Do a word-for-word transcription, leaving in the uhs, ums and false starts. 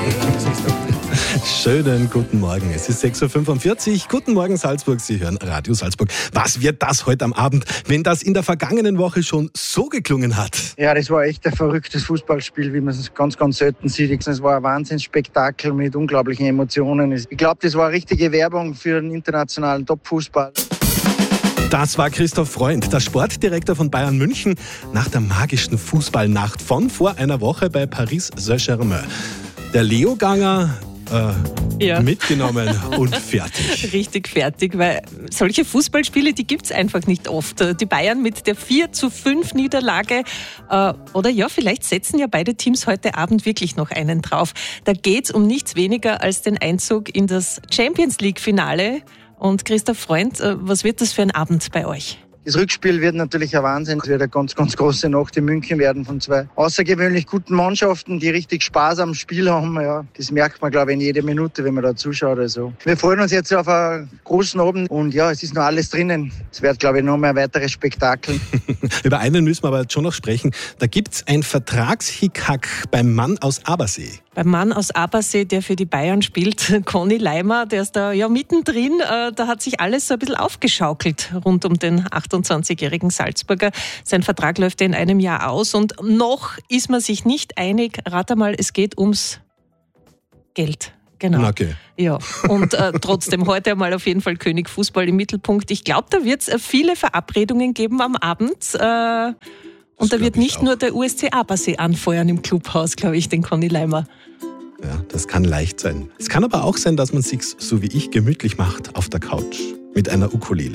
Schönen guten Morgen. Es ist sechs Uhr fünfundvierzig. Guten Morgen Salzburg. Sie hören Radio Salzburg. Was wird das heute am Abend, wenn das in der vergangenen Woche schon so geklungen hat? Ja, das war echt ein verrücktes Fußballspiel, wie man es ganz, ganz selten sieht. Es war ein Wahnsinnsspektakel mit unglaublichen Emotionen. Ich glaube, das war richtige Werbung für den internationalen Top-Fußball. Das war Christoph Freund, der Sportdirektor von Bayern München, nach der magischen Fußballnacht von vor einer Woche bei Paris Saint-Germain. Der Leo-Ganger äh, ja. mitgenommen und fertig. Richtig fertig, weil solche Fußballspiele, die gibt es einfach nicht oft. Die Bayern mit der vier zu fünf Niederlage, äh, oder ja, vielleicht setzen ja beide Teams heute Abend wirklich noch einen drauf. Da geht es um nichts weniger als den Einzug in das Champions-League-Finale. Und Christoph Freund, was wird das für ein Abend bei euch? Das Rückspiel wird natürlich ein Wahnsinn. Es wird eine ganz, ganz große Nacht in München werden von zwei außergewöhnlich guten Mannschaften, die richtig Spaß am Spiel haben. Ja, das merkt man, glaube ich, in jeder Minute, wenn man da zuschaut. Also, wir freuen uns jetzt auf einen großen Abend und ja, es ist noch alles drinnen. Es wird, glaube ich, noch mehr ein weiteres Spektakel. Über einen müssen wir aber jetzt schon noch sprechen. Da gibt es ein Vertragshickhack beim Mann aus Abersee. Beim Mann aus Abersee, der für die Bayern spielt, Conny Leimer, der ist da ja mittendrin. Äh, da hat sich alles so ein bisschen aufgeschaukelt rund um den achtundzwanzigjährigen Salzburger. Sein Vertrag läuft ja in einem Jahr aus und noch ist man sich nicht einig. Rat einmal, es geht ums Geld. Genau. Okay. Ja, und äh, trotzdem heute einmal auf jeden Fall König Fußball im Mittelpunkt. Ich glaube, da wird es viele Verabredungen geben am Abend. Äh, Und da wird nicht nur der U S C Abersee anfeuern im Clubhaus, glaube ich, den Conny Leimer. Ja, das kann leicht sein. Es kann aber auch sein, dass man sich so wie ich gemütlich macht auf der Couch mit einer Ukulele.